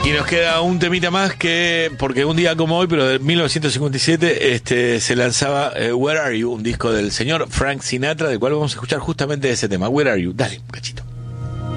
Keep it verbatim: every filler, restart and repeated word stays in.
Y nos queda un temita más que, porque un día como hoy, pero de mil novecientos cincuenta y siete, este, se lanzaba eh, Where Are You, un disco del señor Frank Sinatra, del cual vamos a escuchar justamente ese tema, Where Are You. Dale, un cachito.